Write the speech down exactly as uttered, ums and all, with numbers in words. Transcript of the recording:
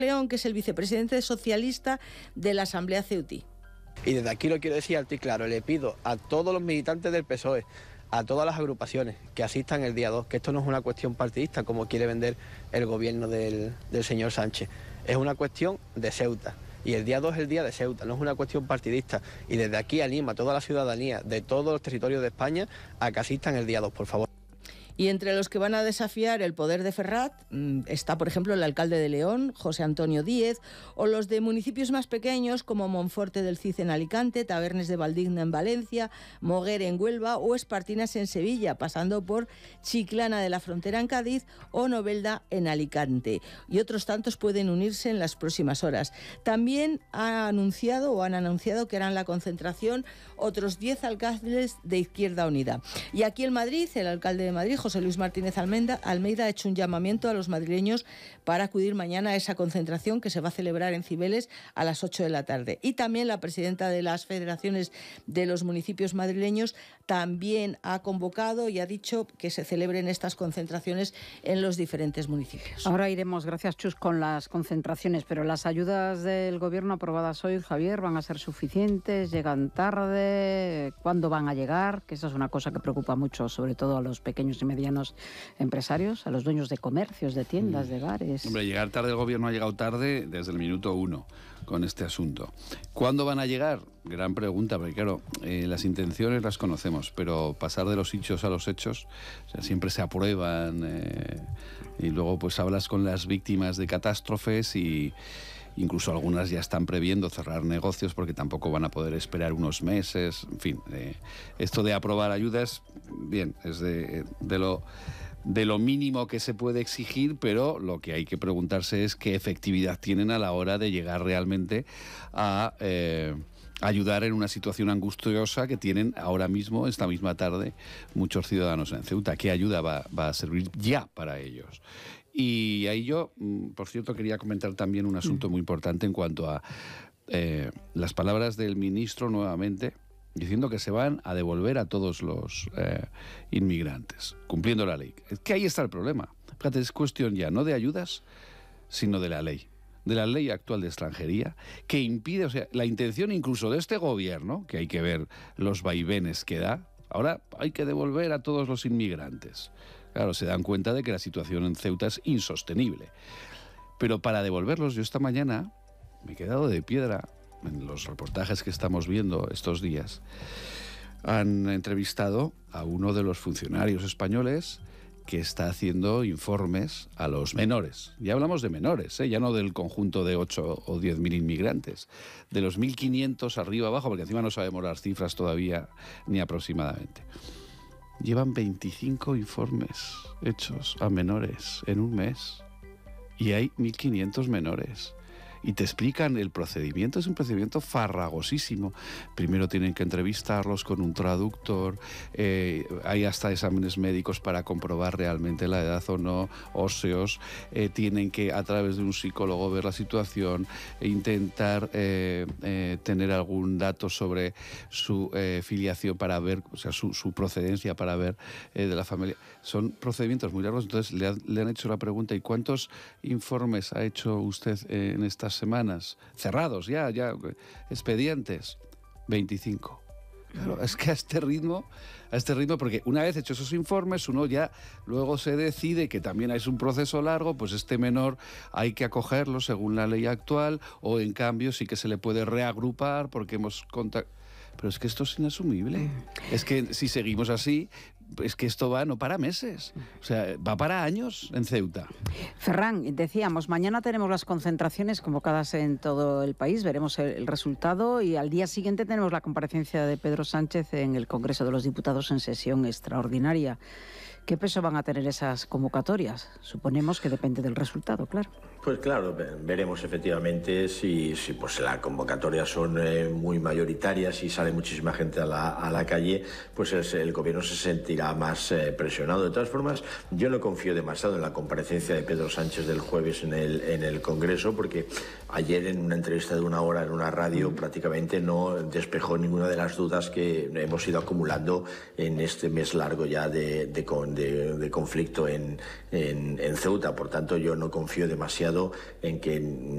León, que es el vicepresidente socialista de la Asamblea Ceutí. Y desde aquí lo quiero decir alto y claro, le pido a todos los militantes del P S O E, a todas las agrupaciones que asistan el día dos, que esto no es una cuestión partidista como quiere vender el gobierno del, del señor Sánchez, es una cuestión de Ceuta. Y el día dos es el día de Ceuta, no es una cuestión partidista. Y desde aquí animo a toda la ciudadanía de todos los territorios de España a que asistan el día dos, por favor. Y entre los que van a desafiar el poder de Ferrat está, por ejemplo, el alcalde de León, José Antonio Díez, o los de municipios más pequeños como Monforte del Cid en Alicante, Tabernes de Valdigna en Valencia, Moguer en Huelva o Espartinas en Sevilla, pasando por Chiclana de la Frontera en Cádiz o Novelda en Alicante. Y otros tantos pueden unirse en las próximas horas. También ha anunciado o han anunciado que harán la concentración otros diez alcaldes de Izquierda Unida. Y aquí en Madrid, el alcalde de Madrid, José Luis Martínez Almeida, Almeida ha hecho un llamamiento a los madrileños para acudir mañana a esa concentración que se va a celebrar en Cibeles a las ocho de la tarde. Y también la presidenta de las federaciones de los municipios madrileños también ha convocado y ha dicho que se celebren estas concentraciones en los diferentes municipios. Ahora iremos, gracias Chus, con las concentraciones, pero las ayudas del gobierno aprobadas hoy, Javier, ¿van a ser suficientes? ¿Llegan tarde? ¿Cuándo van a llegar? Que esa es una cosa que preocupa mucho, sobre todo a los pequeños y medianos empresarios, a los dueños de comercios, de tiendas, de bares. Hombre, llegar tarde, el gobierno ha llegado tarde desde el minuto uno con este asunto. ¿Cuándo van a llegar? Gran pregunta, porque claro, eh, las intenciones las conocemos, pero pasar de los hechos a los hechos, o sea, siempre se aprueban eh, y luego pues hablas con las víctimas de catástrofes y incluso algunas ya están previendo cerrar negocios porque tampoco van a poder esperar unos meses. En fin, eh, esto de aprobar ayudas, bien, es de, de lo... de lo mínimo que se puede exigir, pero lo que hay que preguntarse es qué efectividad tienen a la hora de llegar realmente a eh, ayudar en una situación angustiosa que tienen ahora mismo, esta misma tarde, muchos ciudadanos en Ceuta. ¿Qué ayuda va, va a servir ya para ellos? Y ahí yo, por cierto, quería comentar también un asunto muy importante en cuanto a eh, las palabras del ministro nuevamente, diciendo que se van a devolver a todos los eh, inmigrantes, cumpliendo la ley. Es que ahí está el problema. Fíjate, es cuestión ya no de ayudas, sino de la ley. De la ley actual de extranjería, que impide, o sea, la intención incluso de este gobierno, que hay que ver los vaivenes que da, ahora hay que devolver a todos los inmigrantes. Claro, se dan cuenta de que la situación en Ceuta es insostenible. Pero para devolverlos, yo esta mañana me he quedado de piedra en los reportajes que estamos viendo estos días. Han entrevistado a uno de los funcionarios españoles que está haciendo informes a los menores. Ya hablamos de menores, ¿eh? Ya no del conjunto de ocho o diez mil inmigrantes, de los mil quinientos arriba abajo, porque encima no sabemos las cifras todavía ni aproximadamente. Llevan veinticinco informes hechos a menores en un mes y hay mil quinientos menores. Y te explican el procedimiento, es un procedimiento farragosísimo. Primero tienen que entrevistarlos con un traductor, eh, hay hasta exámenes médicos para comprobar realmente la edad o no, óseos, eh, tienen que a través de un psicólogo ver la situación e intentar eh, eh, tener algún dato sobre su eh, filiación para ver, o sea, su, su procedencia para ver eh, de la familia. Son procedimientos muy largos, entonces le, ha, le han hecho la pregunta, ¿y cuántos informes ha hecho usted eh, en estas semanas? Cerrados ya, ya, expedientes. veinticinco. Claro, es que a este ritmo, a este ritmo, porque una vez hechos esos informes, uno ya luego se decide que también es un proceso largo, pues este menor hay que acogerlo según la ley actual, o en cambio sí que se le puede reagrupar porque hemos contactado. Pero es que esto es inasumible. Es que si seguimos así, es que esto va no para meses, o sea, va para años en Ceuta. Ferran, decíamos, mañana tenemos las concentraciones convocadas en todo el país, veremos el, el resultado y al día siguiente tenemos la comparecencia de Pedro Sánchez en el Congreso de los Diputados en sesión extraordinaria. ¿Qué peso van a tener esas convocatorias? Suponemos que depende del resultado, claro. Pues claro, veremos efectivamente si, si pues las convocatorias son eh, muy mayoritarias y sale muchísima gente a la, a la calle, pues es, el gobierno se sentirá más eh, presionado. De todas formas, yo no confío demasiado en la comparecencia de Pedro Sánchez del jueves en el, en el Congreso, porque ayer en una entrevista de una hora en una radio prácticamente no despejó ninguna de las dudas que hemos ido acumulando en este mes largo ya de, de, de, de conflicto en, en, en Ceuta. Por tanto, yo no confío demasiado en que